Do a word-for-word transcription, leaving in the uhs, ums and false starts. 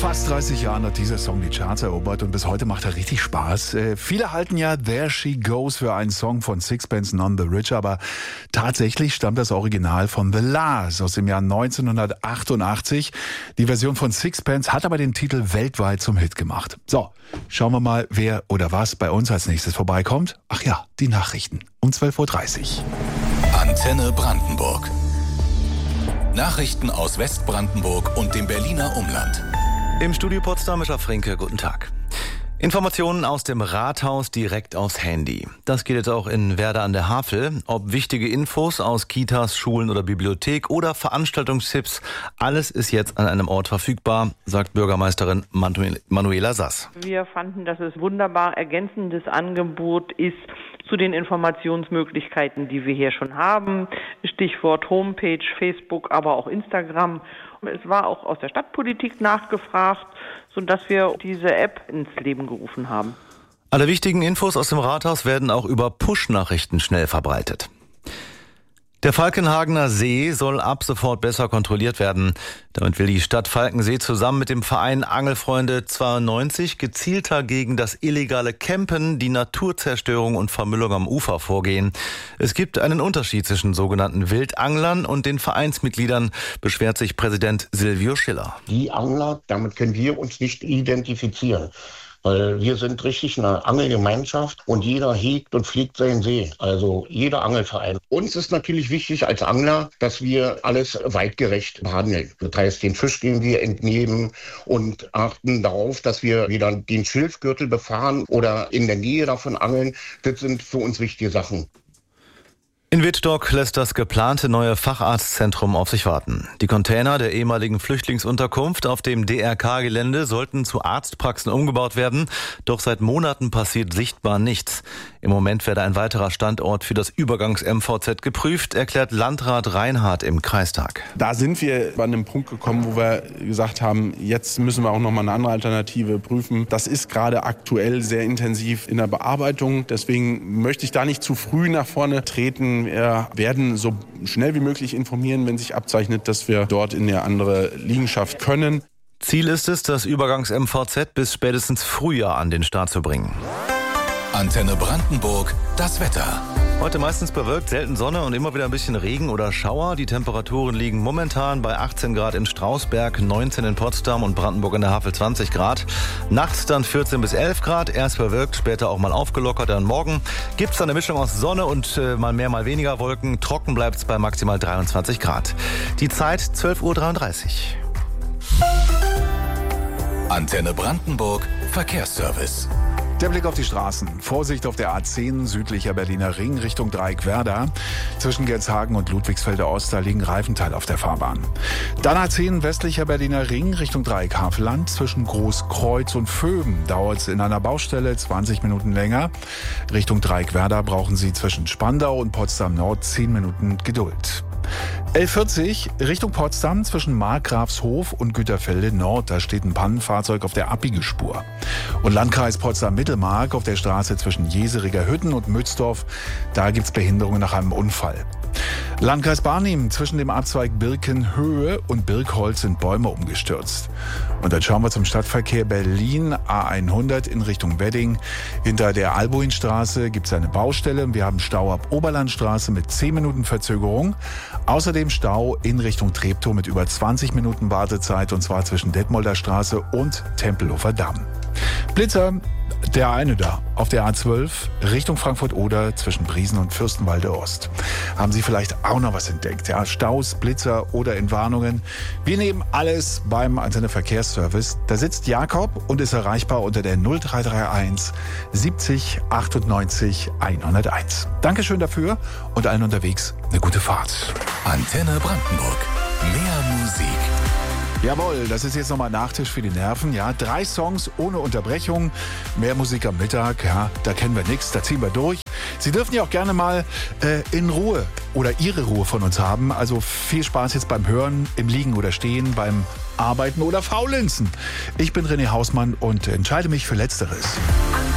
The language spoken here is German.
fast dreißig Jahren hat dieser Song die Charts erobert und bis heute macht er richtig Spaß. Äh, viele halten ja There She Goes für einen Song von Sixpence None the Richer, aber tatsächlich stammt das Original von The La's aus dem Jahr neunzehnhundertachtundachtzig. Die Version von Sixpence hat aber den Titel weltweit zum Hit gemacht. So, schauen wir mal, wer oder was bei uns als nächstes vorbeikommt. Ach ja, die Nachrichten um zwölf Uhr dreißig. Antenne Brandenburg. Nachrichten aus Westbrandenburg und dem Berliner Umland. Im Studio Potsdam ist Frinke, guten Tag. Informationen aus dem Rathaus direkt aufs Handy. Das geht jetzt auch in Werder an der Havel. Ob wichtige Infos aus Kitas, Schulen oder Bibliothek oder Veranstaltungstipps, alles ist jetzt an einem Ort verfügbar, sagt Bürgermeisterin Manuela Sass. Wir fanden, dass es wunderbar ergänzendes Angebot ist zu den Informationsmöglichkeiten, die wir hier schon haben. Stichwort Homepage, Facebook, aber auch Instagram. Es war auch aus der Stadtpolitik nachgefragt, sodass wir diese App ins Leben gerufen haben. Alle wichtigen Infos aus dem Rathaus werden auch über Push-Nachrichten schnell verbreitet. Der Falkenhagener See soll ab sofort besser kontrolliert werden. Damit will die Stadt Falkensee zusammen mit dem Verein Angelfreunde zweiundneunzig gezielter gegen das illegale Campen, die Naturzerstörung und Vermüllung am Ufer vorgehen. Es gibt einen Unterschied zwischen sogenannten Wildanglern und den Vereinsmitgliedern, beschwert sich Präsident Silvio Schiller. Die Angler, damit können wir uns nicht identifizieren. Weil wir sind richtig eine Angelgemeinschaft und jeder hegt und pflegt seinen See, also jeder Angelverein. Uns ist natürlich wichtig als Angler, dass wir alles weitgerecht behandeln. Das heißt, den Fisch, den wir entnehmen und achten darauf, dass wir weder den Schilfgürtel befahren oder in der Nähe davon angeln. Das sind für uns wichtige Sachen. In Wittstock lässt das geplante neue Facharztzentrum auf sich warten. Die Container der ehemaligen Flüchtlingsunterkunft auf dem D R K-Gelände sollten zu Arztpraxen umgebaut werden. Doch seit Monaten passiert sichtbar nichts. Im Moment werde ein weiterer Standort für das Übergangs-M V Z geprüft, erklärt Landrat Reinhardt im Kreistag. Da sind wir an einem Punkt gekommen, wo wir gesagt haben, jetzt müssen wir auch noch mal eine andere Alternative prüfen. Das ist gerade aktuell sehr intensiv in der Bearbeitung. Deswegen möchte ich da nicht zu früh nach vorne treten. Wir werden so schnell wie möglich informieren, wenn sich abzeichnet, dass wir dort in eine andere Liegenschaft können. Ziel ist es, das Übergangs-M V Z bis spätestens Frühjahr an den Start zu bringen. Antenne Brandenburg, das Wetter. Heute meistens bewölkt, selten Sonne und immer wieder ein bisschen Regen oder Schauer. Die Temperaturen liegen momentan bei achtzehn Grad in Strausberg, neunzehn in Potsdam und Brandenburg an der Havel zwanzig Grad. Nachts dann vierzehn bis elf Grad, erst bewölkt, später auch mal aufgelockert. Dann morgen gibt es eine Mischung aus Sonne und äh, mal mehr, mal weniger Wolken. Trocken bleibt es bei maximal dreiundzwanzig Grad. Die Zeit zwölf Uhr dreiunddreißig. Antenne Brandenburg, Verkehrsservice. Der Blick auf die Straßen. Vorsicht auf der A zehn südlicher Berliner Ring Richtung Dreieck Werder. Zwischen Genshagen und Ludwigsfelder Ost, da liegen Reifenteile auf der Fahrbahn. Dann A zehn westlicher Berliner Ring Richtung Dreieck Havelland. Zwischen Großkreuz und Vöben dauert es in einer Baustelle zwanzig Minuten länger. Richtung Dreieck Werder brauchen Sie zwischen Spandau und Potsdam Nord zehn Minuten Geduld. L vierzig Richtung Potsdam zwischen Markgrafshof und Güterfelde Nord. Da steht ein Pannenfahrzeug auf der Abbiegespur. Und Landkreis Potsdam-Mittelmark auf der Straße zwischen Jeseriger Hütten und Mützdorf. Da gibt's Behinderungen nach einem Unfall. Landkreis Barnim zwischen dem Abzweig Birkenhöhe und Birkholz sind Bäume umgestürzt. Und dann schauen wir zum Stadtverkehr Berlin A hundert in Richtung Wedding. Hinter der Albuinstraße gibt es eine Baustelle. Wir haben Stau ab Oberlandstraße mit zehn Minuten Verzögerung. Außerdem Stau in Richtung Treptow mit über zwanzig Minuten Wartezeit und zwar zwischen Detmolder Straße und Tempelhofer Damm. Blitzer, der eine da, auf der A zwölf Richtung Frankfurt-Oder zwischen Briesen und Fürstenwalde Ost. Haben Sie vielleicht auch noch was entdeckt? Ja, Staus, Blitzer oder Entwarnungen? Wir nehmen alles beim Antenne Verkehrsservice. Da sitzt Jakob und ist erreichbar unter der null drei drei eins siebzig achtundneunzig hunderteins. Dankeschön dafür und allen unterwegs eine gute Fahrt. Antenne Brandenburg. Mehr Musik. Jawohl, das ist jetzt nochmal Nachtisch für die Nerven. Ja, drei Songs ohne Unterbrechung, mehr Musik am Mittag. Ja, da kennen wir nichts, da ziehen wir durch. Sie dürfen ja auch gerne mal äh, in Ruhe oder Ihre Ruhe von uns haben. Also viel Spaß jetzt beim Hören, im Liegen oder Stehen, beim Arbeiten oder Faulenzen. Ich bin René Hausmann und entscheide mich für Letzteres.